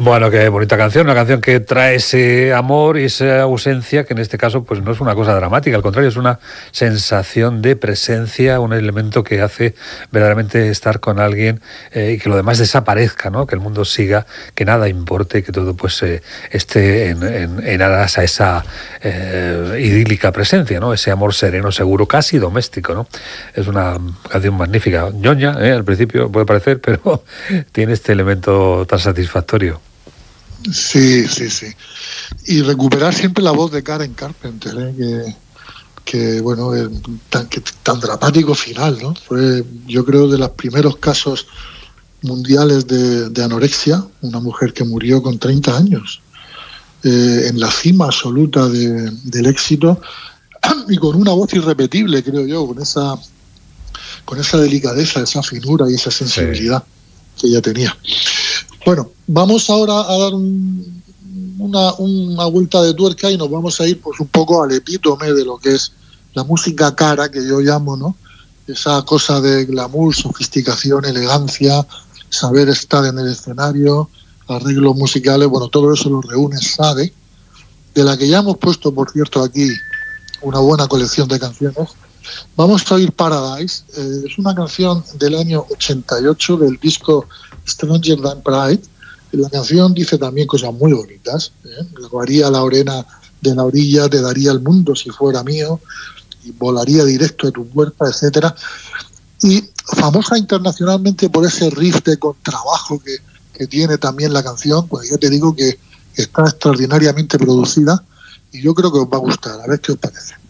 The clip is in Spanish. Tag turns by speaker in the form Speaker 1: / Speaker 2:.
Speaker 1: Bueno, qué bonita canción, una canción que trae ese amor y esa ausencia, que en este caso pues no es una cosa dramática, al contrario, es una sensación de presencia, un elemento que hace verdaderamente estar con alguien y que lo demás desaparezca, ¿no? Que el mundo siga, que nada importe, que todo pues esté en aras a esa idílica presencia, ¿no? Ese amor sereno, seguro, casi doméstico, ¿no? Es una canción magnífica, ñoña, al principio puede parecer, pero tiene este elemento tan satisfactorio.
Speaker 2: Sí, sí, sí. Y recuperar siempre la voz de Karen Carpenter, que bueno, tan dramático final, ¿no? Fue, yo creo, de los primeros casos mundiales de anorexia, una mujer que murió con 30 años, en la cima absoluta del éxito, y con una voz irrepetible, creo yo, con esa delicadeza, esa finura y esa sensibilidad que ella tenía. Bueno, vamos ahora a dar una vuelta de tuerca y nos vamos a ir pues un poco al epítome de lo que es la música cara, que yo llamo, ¿no? Esa cosa de glamour, sofisticación, elegancia, saber estar en el escenario, arreglos musicales, bueno, todo eso lo reúne Sade, de la que ya hemos puesto, por cierto, aquí una buena colección de canciones. Vamos a oír Paradise, es una canción del año 88 del disco Stranger Than Pride. La canción dice también cosas muy bonitas, lavaría la arena de la orilla, te daría el mundo si fuera mío, y volaría directo a tu puerta, etcétera. Y famosa internacionalmente por ese riff de contrabajo que tiene también la canción, pues ya te digo que está extraordinariamente producida y yo creo que os va a gustar, a ver qué os parece.